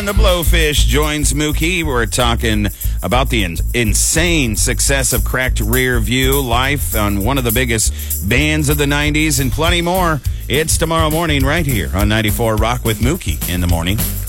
And the Blowfish joins Mookie. We're talking about the insane success of Cracked Rear View, life on one of the biggest bands of the 90s, and plenty more. It's tomorrow morning right here on 94 Rock with Mookie in the morning.